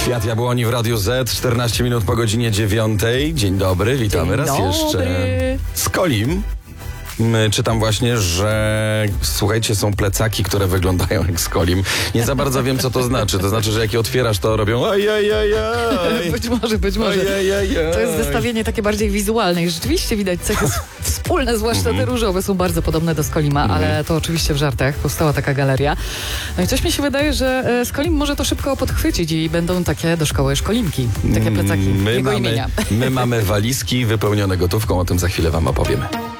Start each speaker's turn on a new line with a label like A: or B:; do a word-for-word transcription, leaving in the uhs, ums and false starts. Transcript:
A: Świat Jabłoni w Radiu Z, czternaście minut po godzinie dziewiątej. Dzień dobry, witamy
B: Dzień
A: raz
B: dobry.
A: jeszcze z Kolim. Czytam właśnie, że słuchajcie, są plecaki, które wyglądają jak z Kolim. Nie za bardzo wiem, co to znaczy. To znaczy, że jak je otwierasz, to robią ojejejej.
B: Być może, być może.
A: Ojejejej.
B: To jest zestawienie takie bardziej wizualne i rzeczywiście widać cechy wspólne, zwłaszcza te różowe są bardzo podobne do Skolima, ale to oczywiście w żartach. Powstała taka galeria. No i coś mi się wydaje, że Skolim może to szybko podchwycić i będą takie do szkoły szkolinki. Takie plecaki
A: My
B: jego
A: mamy,
B: imienia.
A: my mamy walizki wypełnione gotówką, o tym za chwilę wam opowiemy.